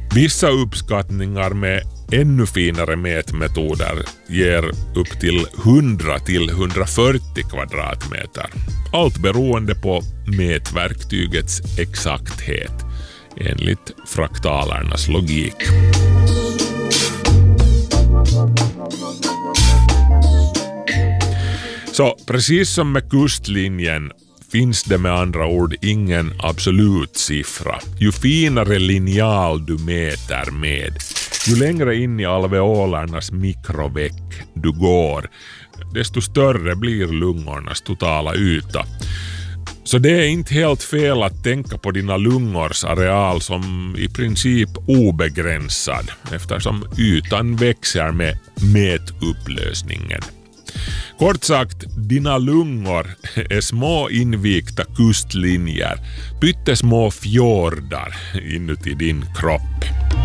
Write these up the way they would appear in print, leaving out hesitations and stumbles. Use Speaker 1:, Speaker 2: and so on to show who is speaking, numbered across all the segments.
Speaker 1: Vissa uppskattningar med ännu finare mätmetoder ger upp till 100 till 140 kvadratmeter. Allt beroende på mätverktygets exakthet enligt fraktalernas logik. Så precis som med kustlinjen finns det med andra ord ingen absolut siffra. Ju finare linjal du mäter med, ju längre in i alveolernas mikroveck du går, desto större blir lungornas totala yta. Så det är inte helt fel att tänka på dina lungors areal som i princip obegränsad, eftersom ytan växer med mätupplösningen. Kort sagt, dina lungor är små invikta kustlinjer, pyttesmå fjordar inuti din kropp.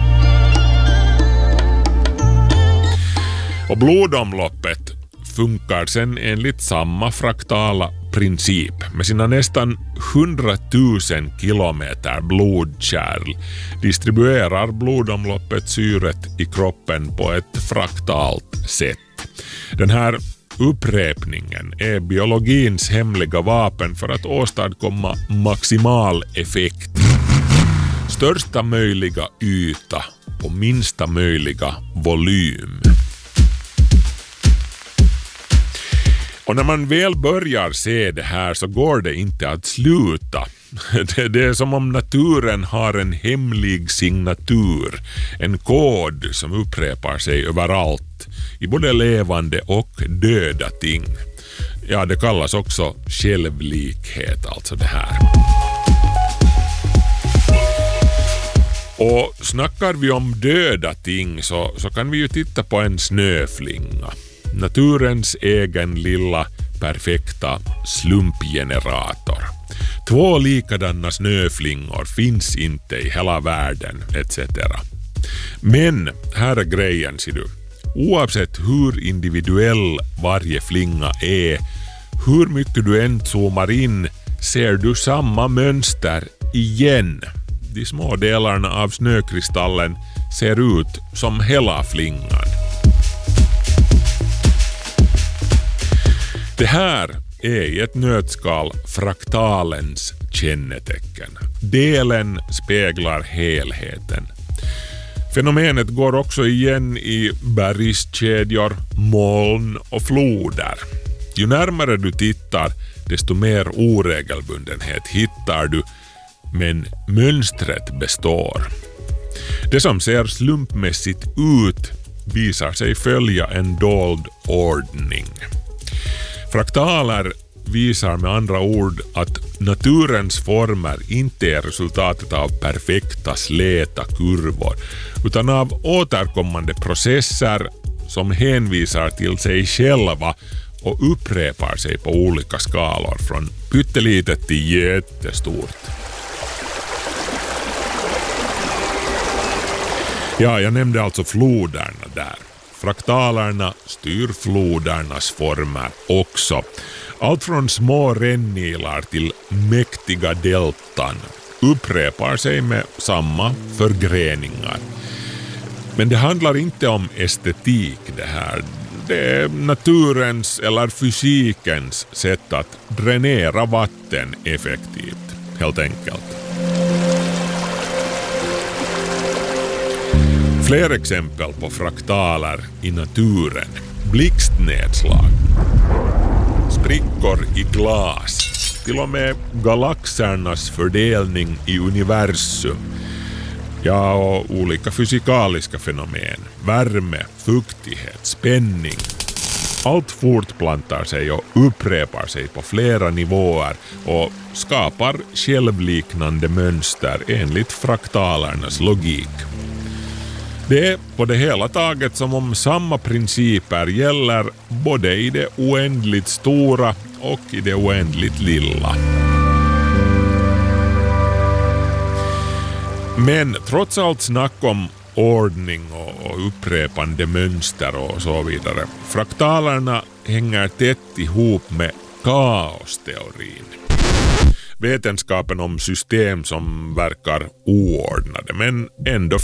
Speaker 1: Och blodomloppet funkar sen enligt samma fraktala princip. Med sina nästan 100 000 kilometer blodkärl distribuerar blodomloppet syret i kroppen på ett fraktalt sätt. Den här upprepningen är biologins hemliga vapen för att åstadkomma maximal effekt. Största möjliga yta och minsta möjliga volym. Och när man väl börjar se det här så går det inte att sluta. Det är som om naturen har en hemlig signatur, en kod som upprepar sig överallt, i både levande och döda ting. Ja, det kallas också självlikhet, alltså det här. Och snackar vi om döda ting så kan vi ju titta på en snöflinga. Naturens egen lilla perfekta slumpgenerator. 2 likadana snöflingor finns inte i hela världen, etc. Men här är grejen, ser du. Oavsett hur individuell varje flinga är, hur mycket du än zoomar in, ser du samma mönster igen. De små delarna av snökristallen ser ut som hela flingan. Det här är i ett nötskal fraktalens kännetecken. Delen speglar helheten. Fenomenet går också igen i bergskedjor, moln och floder. Ju närmare du tittar, desto mer oregelbundenhet hittar du, men mönstret består. Det som ser slumpmässigt ut visar sig följa en dold ordning. Fraktaler visar med andra ord att naturens former inte är resultatet av perfekta släta kurvor, utan av återkommande processer som hänvisar till sig själva och upprepar sig på olika skalor från pyttelitet till jättestort. Ja, jag nämnde alltså floderna där. Fraktalerna styr flodernas former också. Allt från små rännilar till mäktiga deltan upprepar sig med samma förgreningar. Men det handlar inte om estetik det här. Det är naturens eller fysikens sätt att dränera vatten effektivt, helt enkelt. Fler exempel på fraktaler i naturen. Blixtnedslag, sprickor i glas, till och med galaxernas fördelning i universum. Ja, och olika fysikaliska fenomen, värme, fuktighet, spänning. Allt fortplantar sig och upprepar sig på flera nivåer och skapar självliknande mönster enligt fraktalernas logik. Det är på det hela taget som om samma principer gäller både i det oändligt stora och i det oändligt lilla. Men trots allt snack om ordning och upprepande mönster och så vidare, fraktalerna hänger tätt ihop med kaosteorin. Vetenskapen om system som verkar oordnade men ändå